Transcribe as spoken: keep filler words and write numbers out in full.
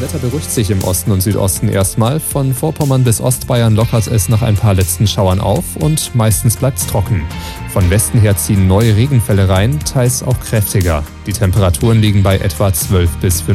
Wetter beruhigt sich im Osten und Südosten erstmal. Von Vorpommern bis Ostbayern lockert es nach ein paar letzten Schauern auf und meistens bleibt es trocken. Von Westen her ziehen neue Regenfälle rein, teils auch kräftiger. Die Temperaturen liegen bei etwa zwölf bis fünfzehn.